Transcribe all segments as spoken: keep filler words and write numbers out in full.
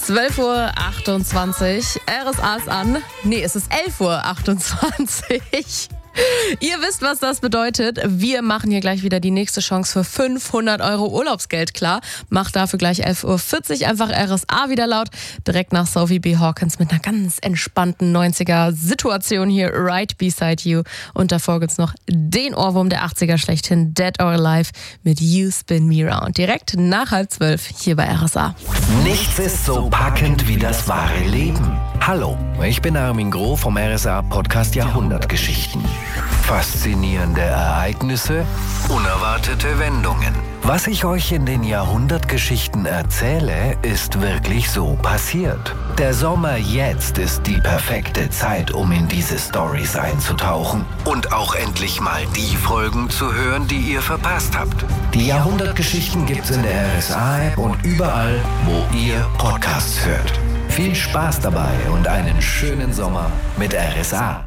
zwölf Uhr achtundzwanzig. R S A ist an. Nee, es ist elf Uhr achtundzwanzig. Ihr wisst, was das bedeutet. Wir machen hier gleich wieder die nächste Chance für fünfhundert Euro Urlaubsgeld klar. Macht dafür gleich elf Uhr vierzig einfach R S A wieder laut. Direkt nach Sophie B. Hawkins mit einer ganz entspannten neunziger-Situation hier, Right Beside You. Und davor gibt's noch den Ohrwurm der achtziger schlechthin, Dead or Alive mit You Spin Me Round. Direkt nach halb zwölf hier bei R S A. Nichts ist so packend wie das wahre Leben. Hallo, ich bin Armin Groh vom R S A-Podcast Jahrhundertgeschichten. Faszinierende Ereignisse, unerwartete Wendungen. Was ich euch in den Jahrhundertgeschichten erzähle, ist wirklich so passiert. Der Sommer jetzt ist die perfekte Zeit, um in diese Storys einzutauchen und auch endlich mal die Folgen zu hören, die ihr verpasst habt. Die Jahrhundertgeschichten gibt's in der R S A-App und überall, wo ihr Podcasts hört. Viel Spaß dabei und einen schönen Sommer mit R S A.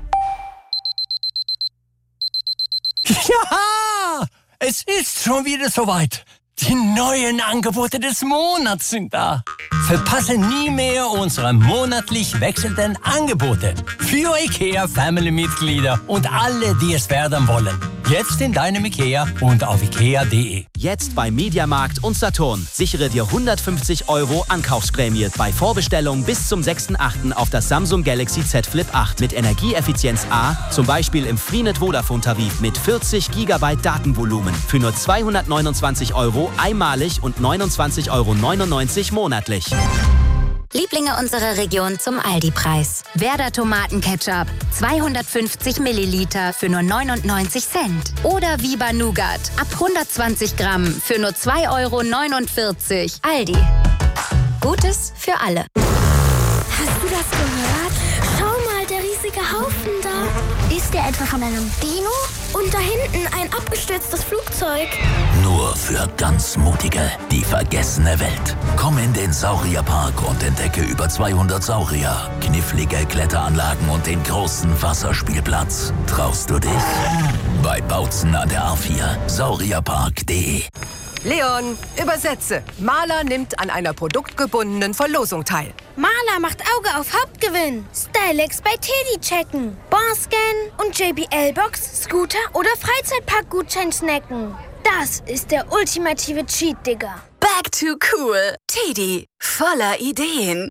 Ja, es ist schon wieder soweit. Die neuen Angebote des Monats sind da. Verpasse nie mehr unsere monatlich wechselnden Angebote für IKEA Family-Mitglieder und alle, die es werden wollen. Jetzt in deinem IKEA und auf ikea punkt de. Jetzt bei Mediamarkt und Saturn. Sichere dir hundertfünfzig Euro Ankaufsprämie bei Vorbestellung bis zum sechsten achten auf das Samsung Galaxy Z Flip acht mit Energieeffizienz A, zum Beispiel im Freenet Vodafone Tarif mit vierzig Gigabyte Datenvolumen für nur zweihundertneunundzwanzig Euro einmalig und neunundzwanzig Euro neunundneunzig monatlich. Lieblinge unserer Region zum Aldi-Preis. Werder Tomatenketchup, zweihundertfünfzig Milliliter für nur neunundneunzig Cent. Oder Viva Nougat, ab hundertzwanzig Gramm für nur zwei Euro neunundvierzig. Aldi. Gutes für alle. Hast du das gehört? Schau mal, der riesige Haufen da. Ist der etwa von einem Dino? Und da hinten ein abgestürztes Flugzeug. Nur für ganz Mutige, die vergessene Welt. Komm in den Saurierpark und entdecke über zweihundert Saurier, knifflige Kletteranlagen und den großen Wasserspielplatz. Traust du dich? Bei Bautzen an der A vier, saurierpark punkt de. Leon, übersetze. Maler nimmt an einer produktgebundenen Verlosung teil. Maler macht Auge auf Hauptgewinn. Stylex bei Teddy checken. Barscan und J B L-Box, Scooter oder Freizeitpark-Gutschein snacken. Das ist der ultimative Cheat, Digga. Back to cool. Teddy, voller Ideen.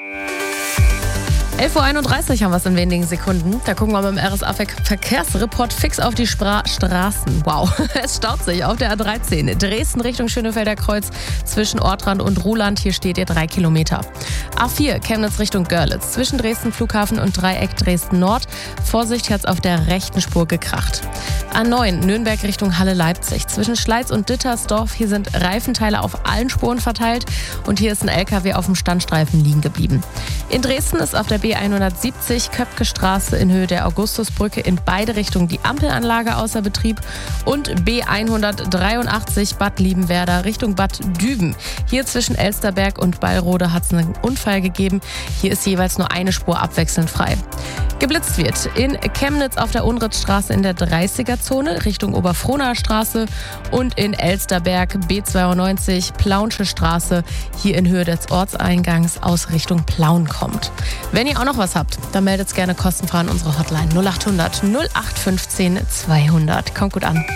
elf Uhr einunddreißig haben wir es in wenigen Sekunden. Da gucken wir beim R S A-Verkehrsreport fix auf die Spra- Straßen. Wow, es staut sich auf der A dreizehn. Dresden Richtung Schönefelder Kreuz zwischen Ortrand und Ruhland. Hier steht ihr drei Kilometer. A vier Chemnitz Richtung Görlitz zwischen Dresden Flughafen und Dreieck Dresden Nord. Vorsicht, hat's auf der rechten Spur gekracht. A neun Nürnberg Richtung Halle Leipzig zwischen Schleiz und Dittersdorf. Hier sind Reifenteile auf allen Spuren verteilt und hier ist ein L K W auf dem Standstreifen liegen geblieben. In Dresden ist auf der B hundertsiebzig Köpke Straße in Höhe der Augustusbrücke in beide Richtungen die Ampelanlage außer Betrieb und B hundertdreiundachtzig Bad Liebenwerda Richtung Bad Düben. Hier zwischen Elsterberg und Ballrode hat es einen Unfall gegeben. Hier ist jeweils nur eine Spur abwechselnd frei. Geblitzt wird in Chemnitz auf der Unritzstraße in der dreißiger-Zone Richtung Oberfrohnaer Straße und in Elsterberg B zweiundneunzig Plaunsche Straße hier in Höhe des Ortseingangs aus Richtung Plauen kommt. Wenn ihr auch noch was habt, dann meldet es gerne kostenfrei an unsere Hotline null achthundert null acht fünfzehn zweihundert. Kommt gut an.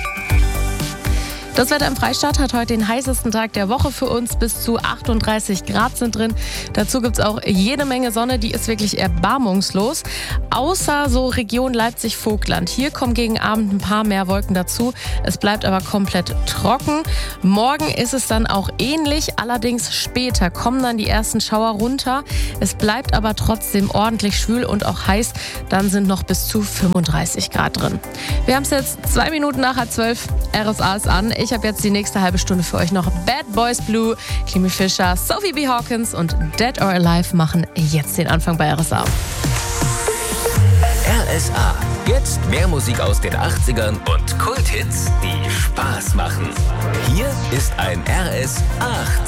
Das Wetter im Freistaat hat heute den heißesten Tag der Woche für uns. Bis zu achtunddreißig Grad sind drin. Dazu gibt es auch jede Menge Sonne, die ist wirklich erbarmungslos. Außer so Region Leipzig-Vogtland. Hier kommen gegen Abend ein paar mehr Wolken dazu. Es bleibt aber komplett trocken. Morgen ist es dann auch ähnlich. Allerdings später kommen dann die ersten Schauer runter. Es bleibt aber trotzdem ordentlich schwül und auch heiß. Dann sind noch bis zu fünfunddreißig Grad drin. Wir haben es jetzt zwei Minuten nach halb zwölf. R S A ist an. Ich habe jetzt die nächste halbe Stunde für euch noch. Bad Boys Blue, Clemie Fischer, Sophie B. Hawkins und Dead or Alive machen jetzt den Anfang bei R S A. R S A. Jetzt mehr Musik aus den achtzigern und Kulthits, die Spaß machen. Hier ist ein R S acht.